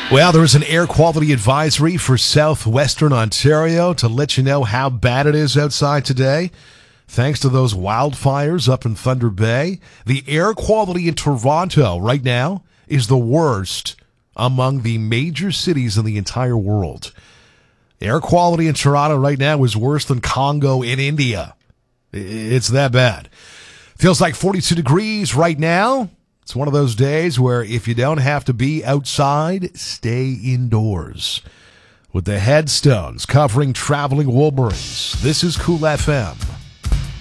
Well, there is an air quality advisory for southwestern Ontario to let you know how bad it is outside today. Thanks to those wildfires up in Thunder Bay, the air quality in Toronto right now is the worst among the major cities in the entire world. Air quality in Toronto right now is worse than Congo in India. It's that bad. Feels like 42 degrees right now. It's one of those days where if you don't have to be outside, stay indoors. With the headstones covering traveling Wolverines, this is Cool FM.